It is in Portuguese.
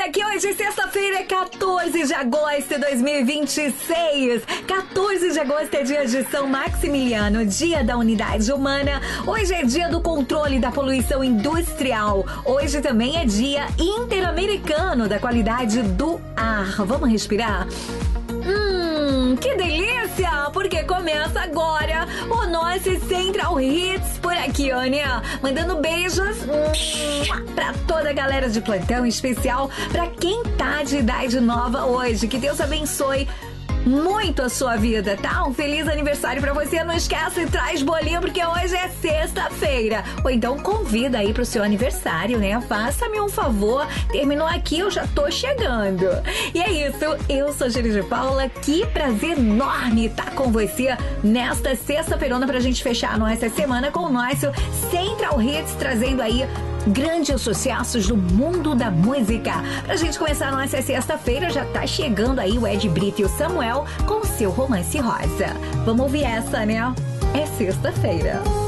aqui hoje, sexta-feira, 14 de agosto de 2026. 14 de agosto é dia de São Maximiliano, dia da unidade humana. Hoje é dia do controle da poluição industrial. Hoje também é dia interamericano da qualidade do ar. Vamos respirar? Que delícia! Porque começa agora o nosso Central Hits por aqui, ó, né? Mandando beijos pra toda a galera de plantão, em especial pra quem tá de idade nova hoje. Que Deus abençoe muito a sua vida, tá? Um feliz aniversário pra você. Não esquece, traz bolinho, porque hoje é sexta-feira. Ou então convida aí pro seu aniversário, né? Faça-me um favor. Terminou aqui, eu já tô chegando. E é isso, eu sou Gíria de Paula. Que prazer enorme estar com você nesta sexta-feirona pra gente fechar a nossa semana com o nosso Central Hits, trazendo aí grandes sucessos do mundo da música. Pra gente começar a nossa sexta-feira, já tá chegando aí o Ed Brito e o Samuel com o seu Romance Rosa. Vamos ouvir essa, né? É sexta-feira.